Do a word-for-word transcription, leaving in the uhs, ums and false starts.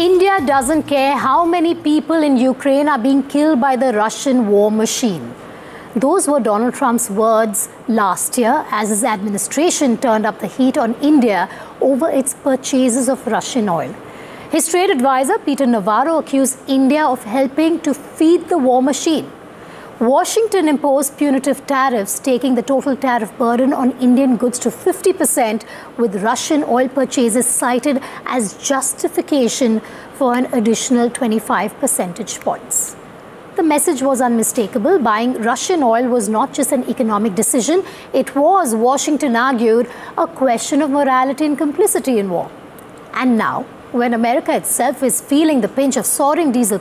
India doesn't care how many people in Ukraine are being killed by the Russian war machine. Those were Donald Trump's words last year as his administration turned up the heat on India over its purchases of Russian oil. His trade advisor, Peter Navarro, accused India of helping to feed the war machine. Washington imposed punitive tariffs, taking the total tariff burden on Indian goods to fifty percent, with Russian oil purchases cited as justification for an additional twenty-five percentage points. The message was unmistakable. Buying Russian oil was not just an economic decision. It was, Washington argued, a question of morality and complicity in war. And now, when America itself is feeling the pinch of soaring diesel